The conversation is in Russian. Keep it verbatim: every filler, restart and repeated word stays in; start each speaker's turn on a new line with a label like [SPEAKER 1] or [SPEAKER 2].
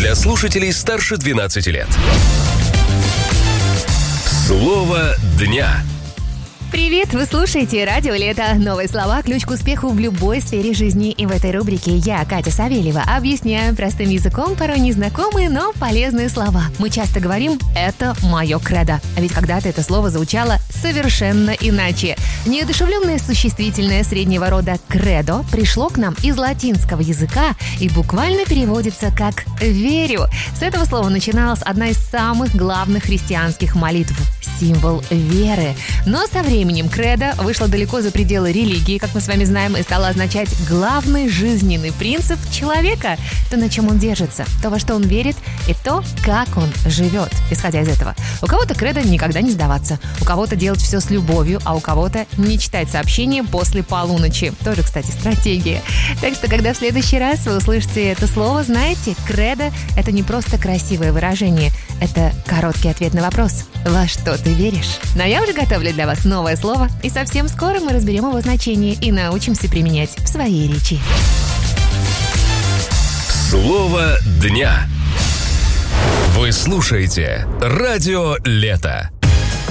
[SPEAKER 1] для слушателей старше двенадцати лет. Слово дня.
[SPEAKER 2] Привет! Вы слушаете «Радио Лето». Новые слова – ключ к успеху в любой сфере жизни. И в этой рубрике я, Катя Савельева, объясняю простым языком порой незнакомые, но полезные слова. Мы часто говорим «это мое кредо». А ведь когда-то это слово звучало совершенно иначе. Неодушевленное существительное среднего рода «кредо» пришло к нам из латинского языка и буквально переводится как «верю». С этого слова начиналась одна из самых главных христианских молитв – символ веры. Но со временем кредо вышло далеко за пределы религии, как мы с вами знаем, и стало означать главный жизненный принцип человека. То, на чем он держится, то, во что он верит, и то, как он живет, исходя из этого. У кого-то кредо никогда не сдаваться, у кого-то делать все с любовью, а у кого-то не читать сообщения после полуночи. Тоже, кстати, стратегия. Так что, когда в следующий раз вы услышите это слово, знаете, кредо – это не просто красивое выражение, это короткий ответ на вопрос: во что ты веришь? Но я уже готовлю для вас новое слово, и совсем скоро мы разберем его значение и научимся применять в своей речи.
[SPEAKER 1] Слово дня. Вы слушаете «Радио Лето».